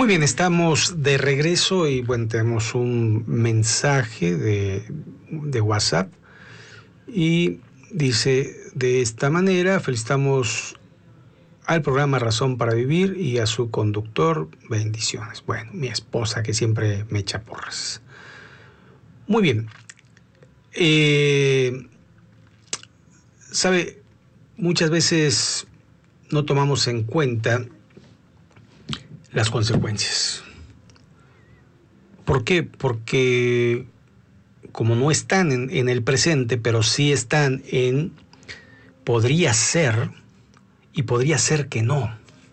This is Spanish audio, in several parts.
bien, estamos de regreso y bueno, tenemos un mensaje de WhatsApp y dice de esta manera: felicitamos al programa Razón para Vivir y a su conductor, bendiciones. Bueno, mi esposa que siempre me echa porras. Muy bien. Sabe, muchas veces no tomamos en cuenta las consecuencias. ¿Por qué? Porque como no están en el presente, pero sí están en podría ser y podría ser que no.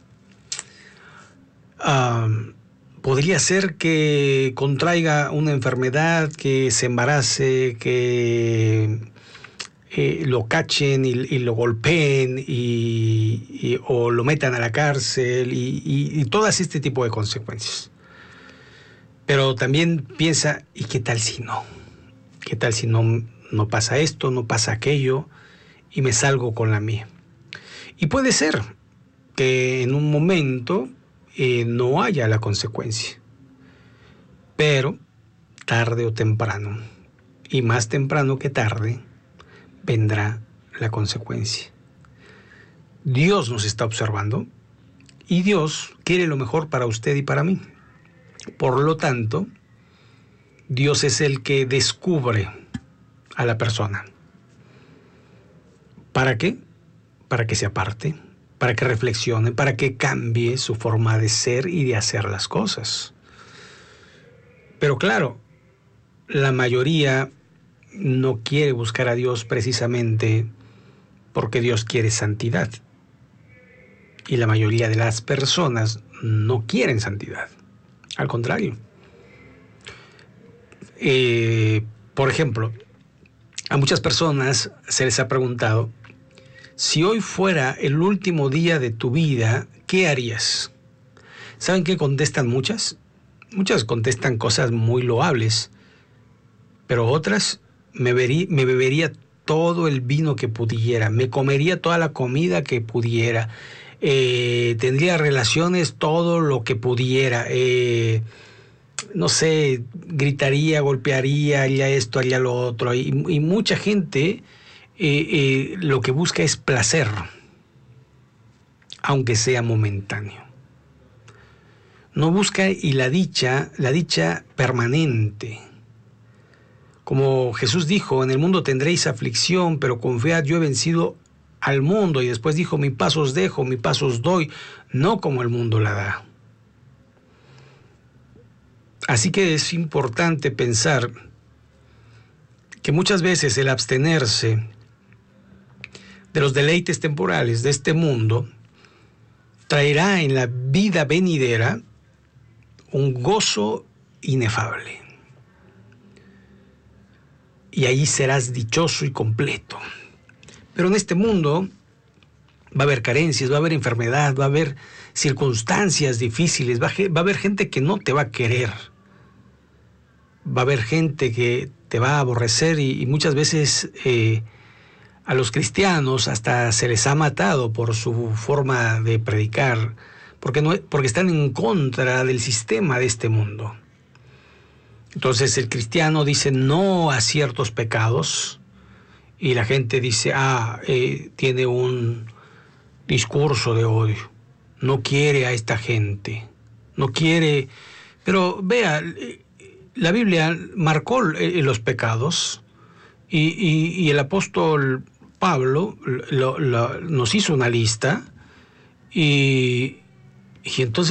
Podría ser que contraiga una enfermedad, que se embarace, que lo cachen y lo golpeen o lo metan a la cárcel y todas este tipo de consecuencias. Pero también piensa, ¿y qué tal si no? ¿Qué tal si no pasa esto, no pasa aquello y me salgo con la mía? Y puede ser que en un momento no haya la consecuencia, pero tarde o temprano, y más temprano que tarde, vendrá la consecuencia. Dios nos está observando y Dios quiere lo mejor para usted y para mí. Por lo tanto, Dios es el que descubre a la persona. ¿Para qué? Para que se aparte, para que reflexione, para que cambie su forma de ser y de hacer las cosas. Pero claro, la mayoría no quiere buscar a Dios precisamente porque Dios quiere santidad. Y la mayoría de las personas no quieren santidad. Al contrario. Por ejemplo, a muchas personas se les ha preguntado: si hoy fuera el último día de tu vida, ¿qué harías? ¿Saben qué contestan muchas? Muchas contestan cosas muy loables, pero otras: me bebería todo el vino que pudiera, me comería toda la comida que pudiera, tendría relaciones todo lo que pudiera, no sé, gritaría, golpearía, haría esto, haría lo otro. Y mucha gente lo que busca es placer, aunque sea momentáneo. No busca y la dicha permanente. Como Jesús dijo: en el mundo tendréis aflicción, pero confiad, yo he vencido al mundo. Y después dijo: mi paz os dejo, mi paz os doy, no como el mundo la da. Así que es importante pensar que muchas veces el abstenerse de los deleites temporales de este mundo traerá en la vida venidera un gozo inefable. Y ahí serás dichoso y completo. Pero en este mundo va a haber carencias, va a haber enfermedad, va a haber circunstancias difíciles, va a haber gente que no te va a querer, va a haber gente que te va a aborrecer y muchas veces a los cristianos hasta se les ha matado por su forma de predicar, porque están en contra del sistema de este mundo. Entonces el cristiano dice no a ciertos pecados y la gente dice, tiene un discurso de odio, no quiere a esta gente, no quiere. Pero vea, la Biblia marcó los pecados y el apóstol Pablo nos hizo una lista y entonces